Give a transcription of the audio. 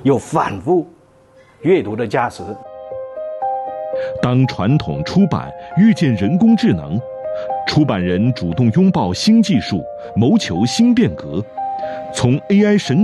有反复阅读的价值。 当传统出版遇见人工智能，出版人主动拥抱新技术，谋求新变革，从 AI 神